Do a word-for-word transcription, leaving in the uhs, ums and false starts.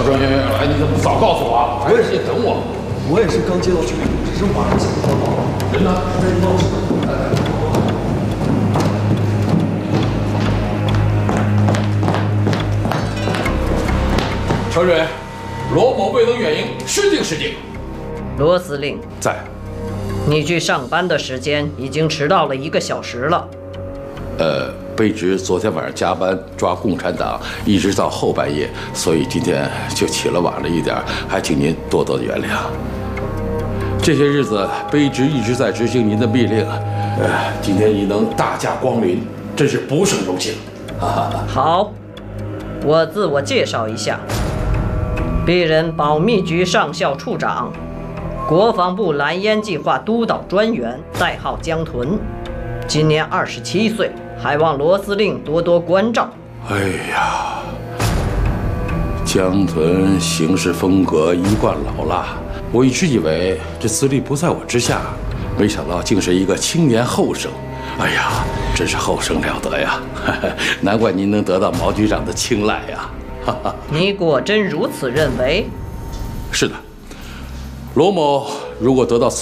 郑云，哎，你怎么不早告诉我啊？还是得等我？ 我也是刚接到军令，只是马上想报告。 人呢？ 在报纸。 承认，罗某未能远迎，失敬失敬。 罗司令在。 你去上班的时间已经迟到了一个小时了。 呃，卑职昨天晚上加班抓共产党，一直到后半夜，所以今天就起了晚了一点，还请您多多的原谅。这些日子，卑职一直在执行您的命令，呃，今天你能大驾光临，真是不胜荣幸。 好，我自我介绍一下，鄙人保密局上校处长。国防部蓝烟计划督导专员，代号江屯，今年二十七岁，还望罗司令多多关照。 哎呀，江屯行事风格一贯老辣，我一直以为这资历不在我之下，没想到竟是一个青年后生。哎呀，真是后生了得呀！难怪您能得到毛局长的青睐呀！ 你果真如此认为？ 是的。罗某如果得到此